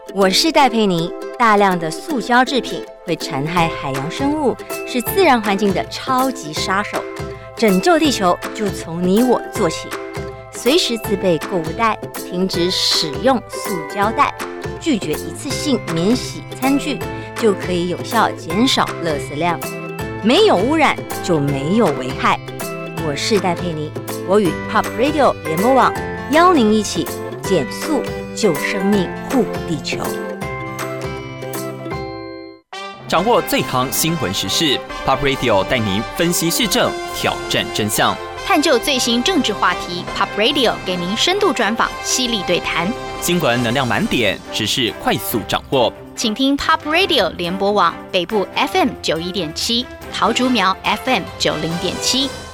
我是戴佩妮。大量的塑胶制品会残害海洋生物，是自然环境的超级杀手。拯救地球就从你我做起，随时自备购物袋，停止使用塑胶袋，拒绝一次性免洗餐具，就可以有效减少垃圾量。没有污染就没有危害。我是戴佩妮，我与 Pop Radio 联播网邀您一起减速救生命，护地球。 掌握最夯新闻时事 ，Pop Radio 带您分析时政，挑战真相， 探究最新政治话题。Pop Radio 给您深度专访，犀利对谈， 新闻能量满点，时事快速掌握。 请听 Pop Radio 联播网北部 FM 91.7，桃竹苗 FM 90.7。